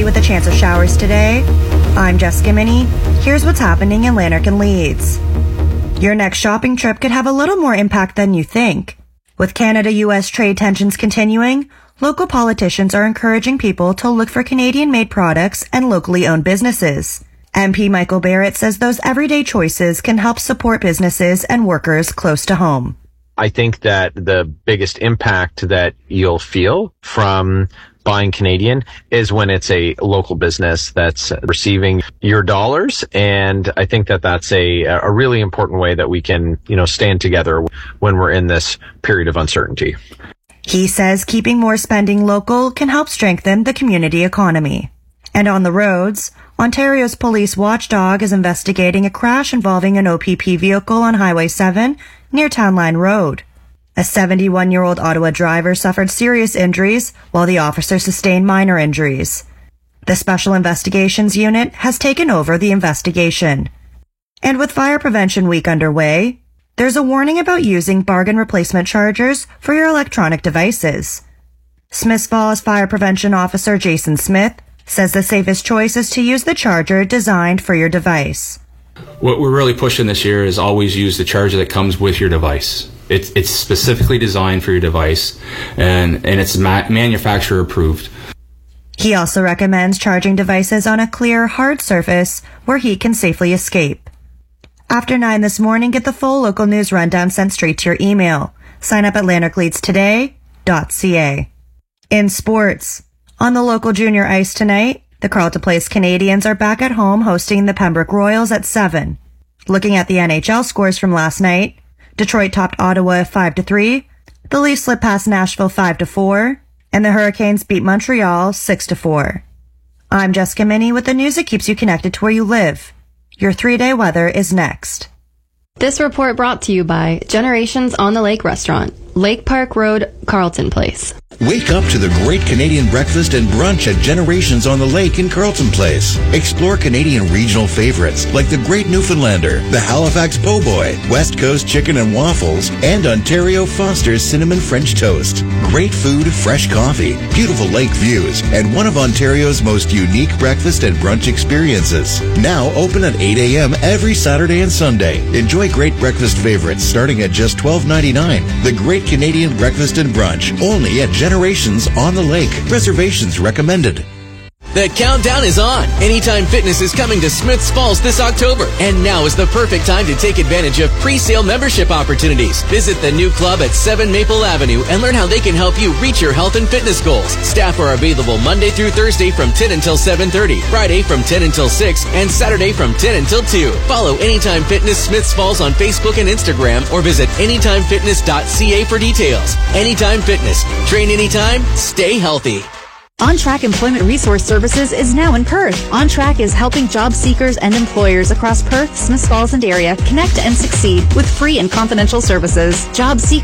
cloudy with a chance of showers today. I'm Jessica Minnie. Here's what's happening in Lanark and Leeds. Your next shopping trip could have a little more impact than you think. With Canada-US trade tensions continuing, local politicians are encouraging people to look for Canadian-made products and locally owned businesses. MP Michael Barrett says those everyday choices can help support businesses and workers close to home. I think that the biggest impact that you'll feel from buying Canadian is when it's a local business that's receiving your dollars. And I think that that's a really important way that we can, stand together when we're in this period of uncertainty. He says keeping more spending local can help strengthen the community economy. And on the roads, Ontario's police watchdog is investigating a crash involving an OPP vehicle on Highway 7 near Town Line Road. A 71-year-old Ottawa driver suffered serious injuries while the officer sustained minor injuries. The Special Investigations Unit has taken over the investigation. And with Fire Prevention Week underway, there's a warning about using bargain replacement chargers for your electronic devices. Smiths Falls Fire Prevention Officer Jason Smith says the safest choice is to use the charger designed for your device. What we're really pushing this year is always use the charger that comes with your device. It's specifically designed for your device, and it's manufacturer approved. He also recommends charging devices on a clear, hard surface where heat can safely escape. After 9 this morning, get the full local news rundown sent straight to your email. Sign up at lanarkleadstoday.ca. In sports, on the local junior ice tonight, the Carleton Place Canadians are back at home hosting the Pembroke Royals at 7. Looking at the NHL scores from last night, Detroit topped Ottawa 5-3, the Leafs slipped past Nashville 5-4, and the Hurricanes beat Montreal 6-4. I'm Jessica Minnie with the news that keeps you connected to where you live. Your 3-day weather is next. This report brought to you by Generations on the Lake Restaurant, Lake Park Road, Carleton Place. Wake up to the great Canadian breakfast and brunch at Generations on the Lake in Carleton Place. Explore Canadian regional favorites like the Great Newfoundlander, the Halifax Po' Boy, West Coast Chicken and Waffles, and Ontario Foster's Cinnamon French Toast. Great food, fresh coffee, beautiful lake views, and one of Ontario's most unique breakfast and brunch experiences. Now open at 8 a.m. every Saturday and Sunday. Enjoy great breakfast favorites starting at just $12.99. The Great Canadian Breakfast and Brunch, only at Generations on the Lake. Reservations recommended. The countdown is on. Anytime Fitness is coming to Smiths Falls this October. And now is the perfect time to take advantage of pre-sale membership opportunities. Visit the new club at 7 Maple Avenue and learn how they can help you reach your health and fitness goals. Staff are available Monday through Thursday from 10 until 7:30, Friday from 10 until 6, and Saturday from 10 until 2. Follow Anytime Fitness Smiths Falls on Facebook and Instagram or visit anytimefitness.ca for details. Anytime Fitness. Train anytime, stay healthy. OnTrack Employment Resource Services is now in Perth. OnTrack is helping job seekers and employers across Perth, Smiths Falls, and area connect and succeed with free and confidential services. Job seekers